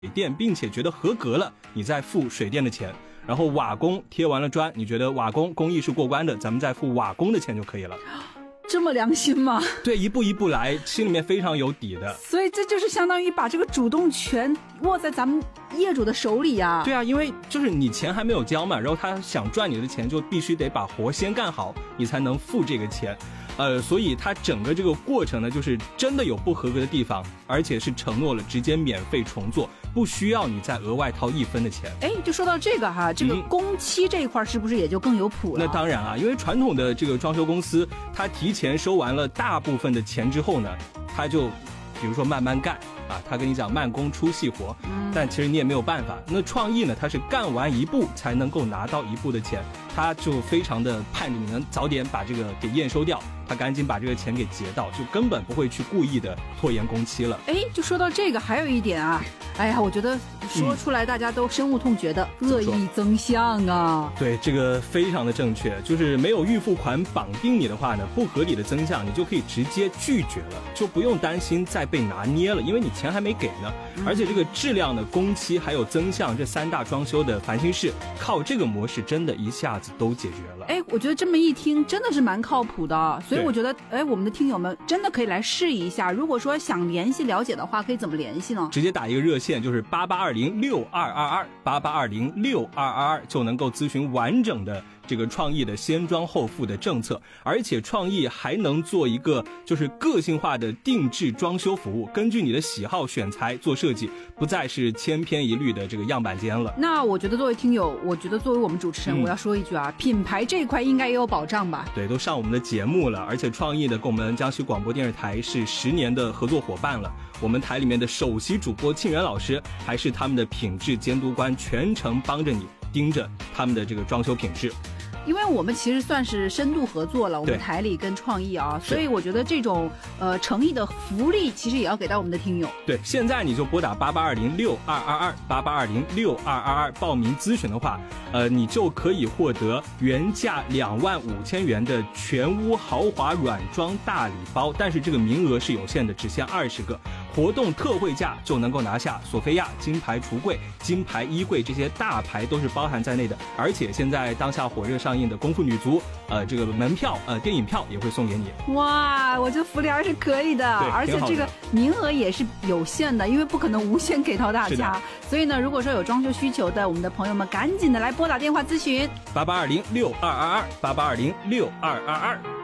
电，并且觉得合格了，你再付水电的钱。然后瓦工贴完了砖，你觉得瓦工工艺是过关的，咱们再付瓦工的钱就可以了。 这么良心吗？ 对，一步一步来，心里面非常有底的。 所以这就是相当于把这个主动权握在咱们业主的手里啊。 对啊，因为就是你钱还没有交嘛，然后他想赚你的钱，就必须得把活先干好，你才能付这个钱。所以它整个这个过程呢，就是真的有不合格的地方，而且是承诺了直接免费重做，不需要你再额外掏1分的钱。 就说到这个哈，这个工期这一块是不是也就更有谱了？ 那当然啊，因为传统的这个装修公司，它提前收完了大部分的钱之后呢，它就比如说慢慢干啊，他跟你讲慢工出细活，但其实你也没有办法。那创意呢，它是干完一步才能够拿到一步的钱，他就非常的盼着你能早点把这个给验收掉，他赶紧把这个钱给结到，就根本不会去故意的拖延工期了。 就说到这个，还有一点啊，我觉得说出来大家都深恶痛绝的恶意增项啊。 对，这个非常的正确，就是没有预付款绑定你的话呢，不合理的增项你就可以直接拒绝了，就不用担心再被拿捏了，因为你钱还没给呢。而且这个质量的工期还有增项这3大装修的烦心事，靠这个模式真的一下子都解决了。 我觉得这么一听真的是蛮靠谱的，所以我觉得我们的听友们真的可以来试一下。如果说想联系了解的话，可以怎么联系呢？ 直接打一个热线，就是88206222，88206222就能够咨询完整的这个创意的先装后付的政策，而且创意还能做一个就是个性化的定制装修服务，根据你的喜好选材做设计，不再是千篇一律的这个样板间了。 那我觉得作为听友，我觉得作为我们主持人，我要说一句啊，品牌这一块应该也有保障吧？ 对，都上我们的节目了，而且创意的跟我们江西广播电视台是10年的合作伙伴了。我们台里面的首席主播庆元老师还是他们的品质监督官，全程帮着你盯着他们的这个装修品质。 因为我们其实算是深度合作了，我们台里跟创意啊，所以我觉得这种诚意的福利其实也要给到我们的听友。 对，现在你就拨打88206222，88206222报名咨询的话，你就可以获得原价25000元的全屋豪华软装大礼包，但是这个名额是有限的，只限20个。活动特惠价就能够拿下索菲亚、金牌橱柜、金牌衣柜，这些大牌都是包含在内的。而且现在当下火热上映的功夫女足，这个门票电影票也会送给你。 哇，我觉得福利还是可以的，而且这个名额也是有限的，因为不可能无限给到大家。所以呢，如果说有装修需求的我们的朋友们，赶紧的来拨打电话咨询 88206222，88206222。